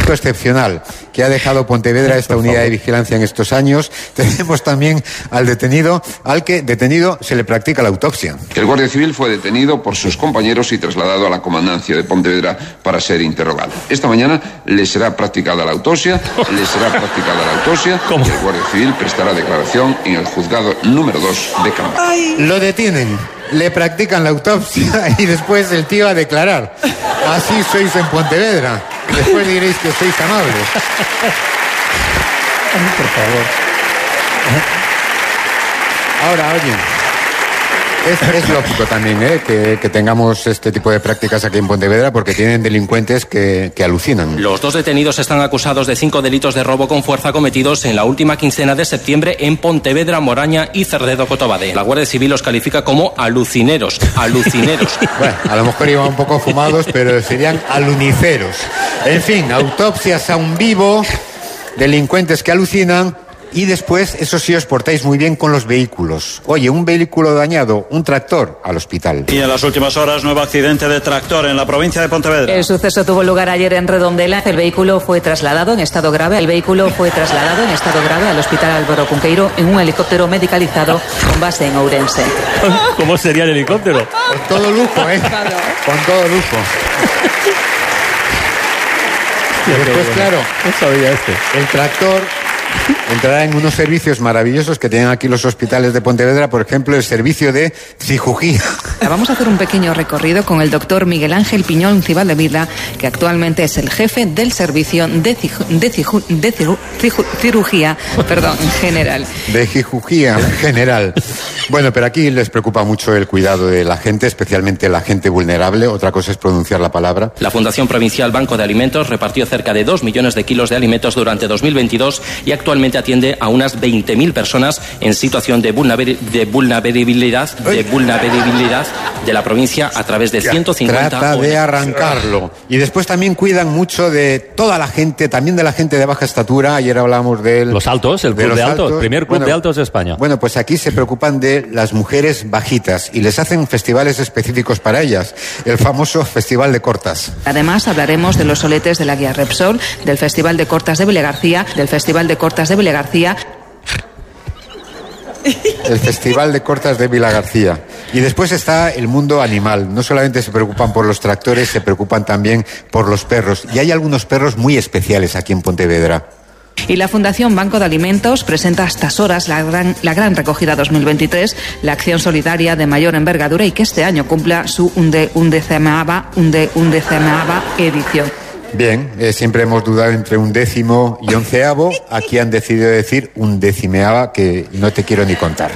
auténtico excepcional que ha dejado Pontevedra esta unidad de vigilancia en estos años. Tenemos también al detenido, al que detenido se le practica la autopsia. El guardia civil fue detenido por sus compañeros y trasladado a la comandancia de Pontevedra para ser interrogado. Esta mañana le será practicada la autopsia, y el guardia civil prestará declaración en el juzgado número 2 de Cambre. Lo detienen, le practican la autopsia y después el tío a declarar. Así sois en Pontevedra. Después diréis que sois amables. Por favor. Ahora, oye, es lógico también que tengamos este tipo de prácticas aquí en Pontevedra porque tienen delincuentes que alucinan. Los 2 detenidos están acusados de 5 delitos de robo con fuerza cometidos en la última quincena de septiembre en Pontevedra, Moraña y Cerdedo Cotobade. La Guardia Civil los califica como alucineros. Bueno, a lo mejor iban un poco fumados, pero serían aluniceros. En fin, autopsias a un vivo, delincuentes que alucinan. Y después, eso sí, os portáis muy bien con los vehículos. Oye, un vehículo dañado, un tractor, al hospital. Y en las últimas horas, nuevo accidente de tractor en la provincia de Pontevedra. El suceso tuvo lugar ayer en Redondela. El vehículo fue trasladado en estado grave. al Hospital Álvaro Cunqueiro en un helicóptero medicalizado con base en Ourense. ¿Cómo sería el helicóptero? Con todo lujo, ¿eh? Con todo lujo. Y después, claro, no sabía el tractor entrará en unos servicios maravillosos que tienen aquí los hospitales de Pontevedra, por ejemplo, el servicio de cirugía. Vamos a hacer un pequeño recorrido con el doctor Miguel Ángel Piñón Cibaldevila, que actualmente es el jefe del servicio de cirugía general. De cirugía general. Bueno, pero aquí les preocupa mucho el cuidado de la gente, especialmente la gente vulnerable. Otra cosa es pronunciar la palabra. La Fundación Provincial Banco de Alimentos repartió cerca de 2 millones de kilos de alimentos durante 2022 y actualmente atiende a unas 20.000 personas en situación de vulnerabilidad de la provincia a través de 150 Trata de arrancarlo. Y después también cuidan mucho de toda la gente, también de la gente de baja estatura. Ayer hablábamos de los altos, el club de altos, primer club de altos de España. Bueno, pues aquí se preocupan de las mujeres bajitas y les hacen festivales específicos para ellas. El famoso Festival de Cortas. Además, hablaremos de los soletes de la guía Repsol, del Festival de Cortas de Vilagarcía, El Festival de Cortas de Vilagarcía. Y después está el mundo animal. No solamente se preocupan por los tractores, se preocupan también por los perros. Y hay algunos perros muy especiales aquí en Pontevedra. Y la Fundación Banco de Alimentos presenta a estas horas la gran recogida 2023, la acción solidaria de mayor envergadura y que este año cumpla su undecimava edición. Bien, siempre hemos dudado entre 1º y 11º. Aquí han decidido decir 1º, que no te quiero ni contar.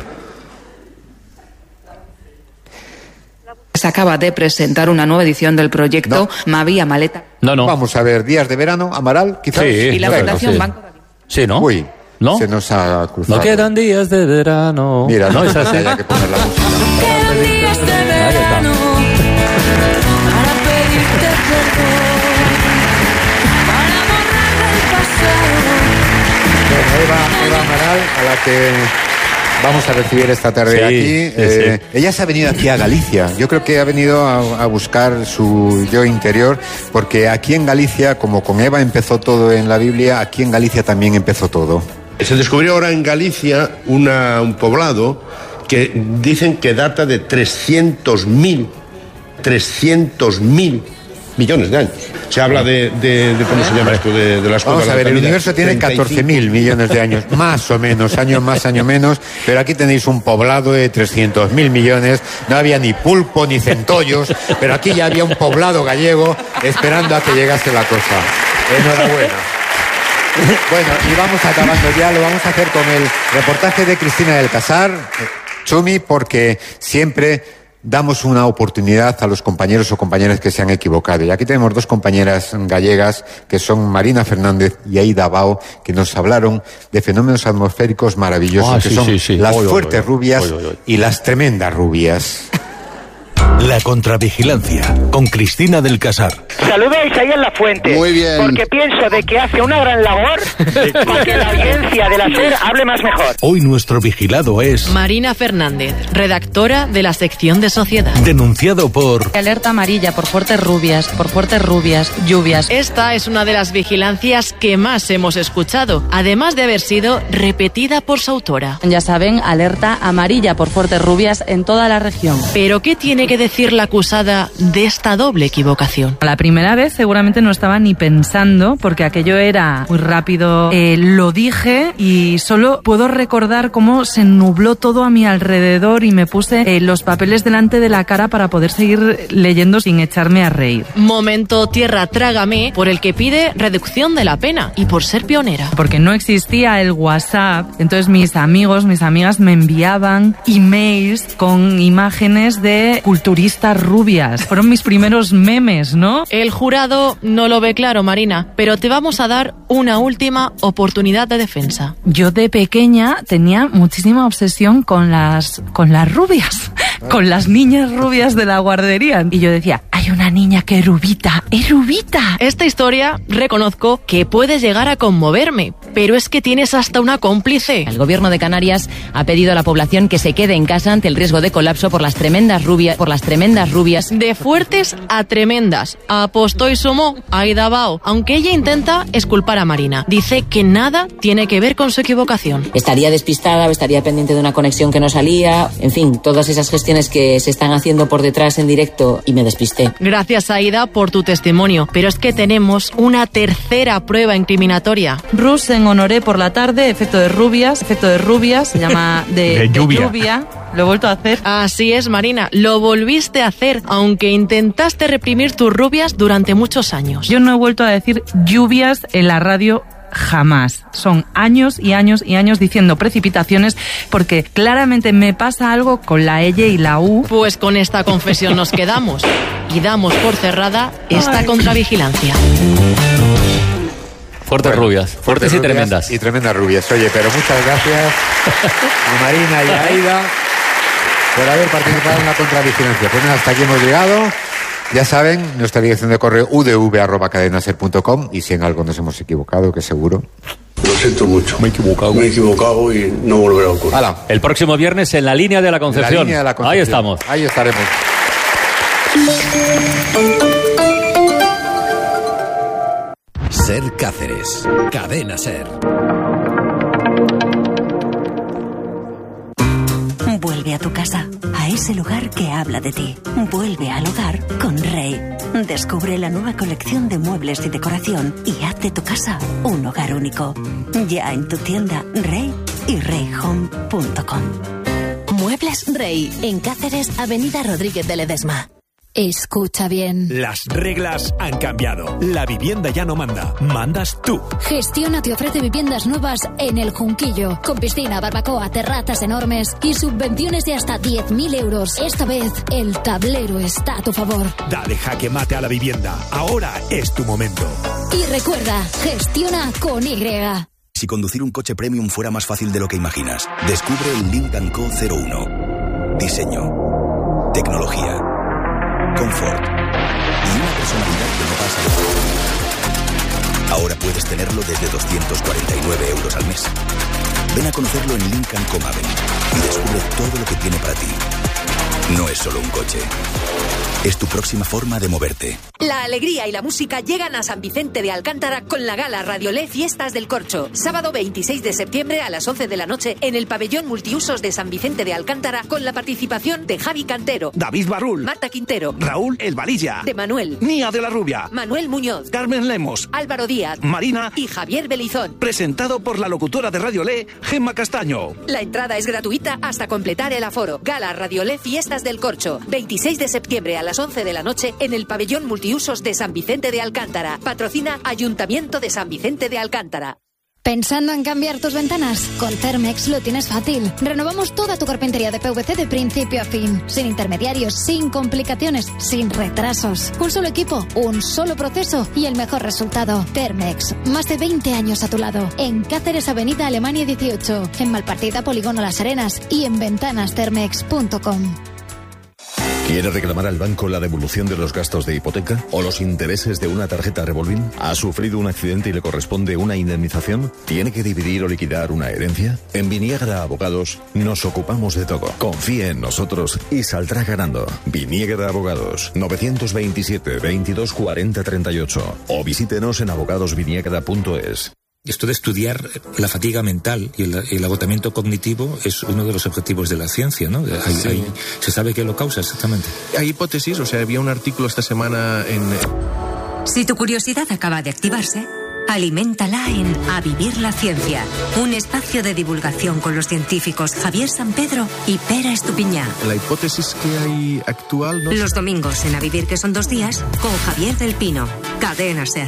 Se acaba de presentar una nueva edición del proyecto Mavía Maleta. No. Vamos a ver, días de verano, Amaral, quizás. Sí, y la Fundación Banco de Alimentos. Sí, ¿no? Uy, ¿no? Se nos ha cruzado. No quedan días de verano. Mira, no es así. Hay que poner la música. No quedan días de verano para pedirte perdón, para borrar el pasado. Bueno, Eva Amaral, a la que vamos a recibir esta tarde aquí. Sí. Ella se ha venido aquí a Galicia. Yo creo que ha venido a buscar su yo interior, porque aquí en Galicia, como con Eva empezó todo en la Biblia, aquí en Galicia también empezó todo. Se descubrió ahora en Galicia un poblado que dicen que data de 300.000 millones de años. Se habla de ¿cómo se llama esto? De las cosas. Vamos a ver, el universo tiene 14.000 millones de años, más o menos, año más, año menos, pero aquí tenéis un poblado de 300.000 millones, no había ni pulpo ni centollos, pero aquí ya había un poblado gallego esperando a que llegase la cosa. Enhorabuena. Bueno, y vamos acabando ya, lo vamos a hacer con el reportaje de Cristina del Casar, Chumi, porque siempre damos una oportunidad a los compañeros o compañeras que se han equivocado. Y aquí tenemos 2 compañeras gallegas, que son Marina Fernández y Aida Bao, que nos hablaron de fenómenos atmosféricos maravillosos, que son las fuertes rubias y las tremendas rubias. La Contravigilancia, con Cristina del Casar. Saludéis ahí en la fuente. Muy bien. Porque pienso de que hace una gran labor para que la audiencia de la SER hable más mejor. Hoy nuestro vigilado es... Marina Fernández, redactora de la sección de Sociedad. Denunciado por... Alerta amarilla por fuertes lluvias. Esta es una de las vigilancias que más hemos escuchado, además de haber sido repetida por su autora. Ya saben, alerta amarilla por fuertes lluvias en toda la región. ¿Pero qué tiene que decir la acusada de esta doble equivocación? La primera vez seguramente no estaba ni pensando, porque aquello era muy rápido. Lo dije y solo puedo recordar cómo se nubló todo a mi alrededor y me puse los papeles delante de la cara para poder seguir leyendo sin echarme a reír. Momento tierra trágame por el que pide reducción de la pena y por ser pionera. Porque no existía el WhatsApp, entonces mis amigos, mis amigas me enviaban emails con imágenes de culturistas rubias. Fueron mis primeros memes, ¿no? El jurado no lo ve claro, Marina, pero te vamos a dar una última oportunidad de defensa. Yo de pequeña tenía muchísima obsesión con las rubias, con las niñas rubias de la guardería. Y yo decía, hay una niña que es rubita. Esta historia, reconozco que puede llegar a conmoverme, pero es que tienes hasta una cómplice. El gobierno de Canarias ha pedido a la población que se quede en casa ante el riesgo de colapso por las tremendas rubias. De fuertes a tremendas. Apostó y sumó Aida Bao, aunque ella intenta exculpar a Marina. Dice que nada tiene que ver con su equivocación. Estaría despistada o estaría pendiente de una conexión que no salía. En fin, todas esas gestiones que se están haciendo por detrás en directo y me despisté. Gracias, Aida, por tu testimonio. Pero es que tenemos una tercera prueba incriminatoria. Rus en honoré por la tarde, efecto de rubias, se llama de lluvia. Lo he vuelto a hacer. Así es, Marina, lo volviste a hacer, aunque intentaste reprimir tus rubias durante muchos años. Yo no he vuelto a decir lluvias en la radio jamás. Son años y años y años diciendo precipitaciones porque claramente me pasa algo con la L y la U. Pues con esta confesión nos quedamos y damos por cerrada esta contravigilancia. Fuertes rubias, fuertes y tremendas. Y tremendas rubias. Oye, pero muchas gracias a Marina y a Aida por haber participado en la contravigilancia. Pues nada, hasta aquí hemos llegado. Ya saben, nuestra dirección de correo udv@cadenaser.com, y si en algo nos hemos equivocado, que seguro. Lo siento mucho. Me he equivocado y no volverá a ocurrir. ¡Hala! El próximo viernes en la línea de la Concepción. Ahí estamos. Ahí estaremos. Ser Cáceres. Cadena Ser. Vuelve a tu casa, a ese lugar que habla de ti. Vuelve al hogar con Rey. Descubre la nueva colección de muebles y decoración y haz de tu casa un hogar único. Ya en tu tienda Rey y reyhome.com. Muebles Rey, en Cáceres, Avenida Rodríguez de Ledesma. Escucha bien. Las reglas han cambiado. La vivienda ya no manda. Mandas tú. Gestiona te ofrece viviendas nuevas en El Junquillo, con piscina, barbacoa, terrazas enormes y subvenciones de hasta 10.000 euros. Esta vez, el tablero está a tu favor. Dale jaque mate a la vivienda. Ahora es tu momento. Y recuerda, gestiona con Y. Si conducir un coche premium fuera más fácil de lo que imaginas, descubre el Lincoln Co 01. Diseño, tecnología, confort y una personalidad que no pasa de... Ahora puedes tenerlo desde 249 euros al mes. Ven a conocerlo en Lincoln Co Maverick y descubre todo lo que tiene para ti. No es solo un coche. Es tu próxima forma de moverte. La alegría y la música llegan a San Vicente de Alcántara con la gala Radiolé Fiestas del Corcho. Sábado 26 de septiembre a las 11 de la noche en el pabellón multiusos de San Vicente de Alcántara, con la participación de Javi Cantero, David Barrul, Marta Quintero, Raúl El Valilla, de Manuel, Nia de la Rubia, Manuel Muñoz, Carmen Lemos, Álvaro Díaz, Marina y Javier Belizón. Presentado por la locutora de Radiolé, Gemma Castaño. La entrada es gratuita hasta completar el aforo. Gala Radiolé Fiestas del Corcho. 26 de septiembre a las 11 de la noche en el pabellón multiusos de San Vicente de Alcántara. Patrocina Ayuntamiento de San Vicente de Alcántara. ¿Pensando en cambiar tus ventanas? Con Thermex lo tienes fácil. Renovamos toda tu carpintería de PVC de principio a fin. Sin intermediarios, sin complicaciones, sin retrasos. Un solo equipo, un solo proceso y el mejor resultado. Thermex, más de 20 años a tu lado. En Cáceres, Avenida Alemania 18. En Malpartida, Polígono Las Arenas. Y en ventanastermex.com. ¿Quiere reclamar al banco la devolución de los gastos de hipoteca o los intereses de una tarjeta revolving? ¿Ha sufrido un accidente y le corresponde una indemnización? ¿Tiene que dividir o liquidar una herencia? En Viniegra Abogados nos ocupamos de todo. Confíe en nosotros y saldrá ganando. Viniegra Abogados, 927 22 40 38 o visítenos en abogadosviniegra.es. Esto de estudiar la fatiga mental y el agotamiento cognitivo es uno de los objetivos de la ciencia, ¿no? ¿Se sabe qué lo causa exactamente? Hay hipótesis, había un artículo esta semana en... Si tu curiosidad acaba de activarse, aliméntala en A Vivir la Ciencia, un espacio de divulgación con los científicos Javier San Pedro y Pera Estupiñá. La hipótesis que hay actual... ¿no? Los domingos en A Vivir, que son 2 días, con Javier del Pino, Cadena SER.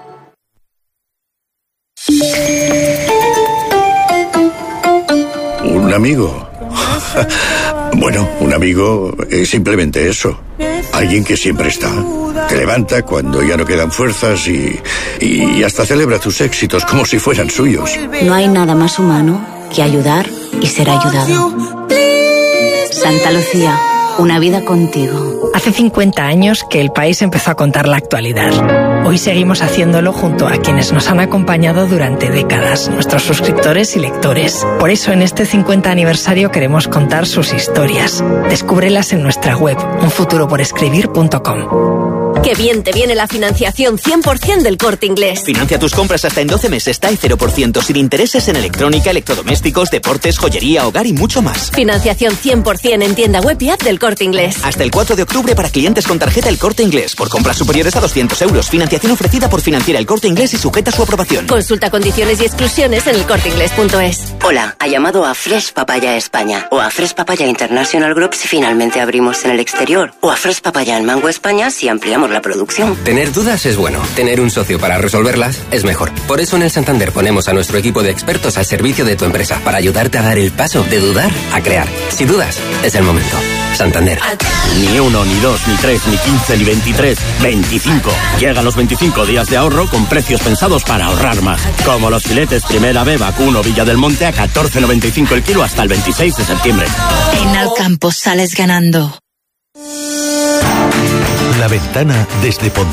¿Un amigo? Bueno, un amigo es simplemente eso. Alguien que siempre está. Te levanta cuando ya no quedan fuerzas y hasta celebra tus éxitos como si fueran suyos. No hay nada más humano que ayudar y ser ayudado. Santa Lucía, una vida contigo. Hace 50 años que El País empezó a contar la actualidad. Hoy seguimos haciéndolo junto a quienes nos han acompañado durante décadas, nuestros suscriptores y lectores. Por eso en este 50 aniversario queremos contar sus historias. Descúbrelas en nuestra web, unfuturoporescribir.com. ¡Qué bien te viene la financiación 100% del Corte Inglés! Financia tus compras hasta en 12 meses, TAE 0%, sin intereses en electrónica, electrodomésticos, deportes, joyería, hogar y mucho más. Financiación 100% en tienda web y app del Corte Inglés. Hasta el 4 de octubre para clientes con tarjeta El Corte Inglés. Por compras superiores a 200 euros. Financiación ofrecida por Financiera El Corte Inglés y sujeta a su aprobación. Consulta condiciones y exclusiones en elcorteinglés.es. Hola, ha llamado a Fresh Papaya España o a Fresh Papaya International Group si finalmente abrimos en el exterior o a Fresh Papaya en Mango España si ampliamos la producción. Tener dudas es bueno, tener un socio para resolverlas es mejor. Por eso en el Santander ponemos a nuestro equipo de expertos al servicio de tu empresa para ayudarte a dar el paso de dudar a crear. Si dudas, es el momento. Santander. Ni 1, ni 2, ni 3, ni 15, ni 23, 25. Llegan los 25 días de ahorro con precios pensados para ahorrar más. Como los filetes Primera B Vacuno Villa del Monte a 14,95 el kilo hasta el 26 de septiembre. En Alcampo sales ganando. La Ventana desde Pontevedra.